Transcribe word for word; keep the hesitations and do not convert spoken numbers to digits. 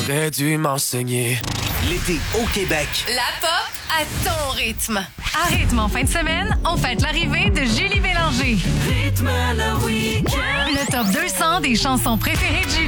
T'aurais dû m'enseigner. L'été au Québec. La pop à ton rythme. À rythme en fin de semaine, on fête l'arrivée de Julie Bélanger. Rythme le week-end. Le top deux cents des chansons préférées de Julie.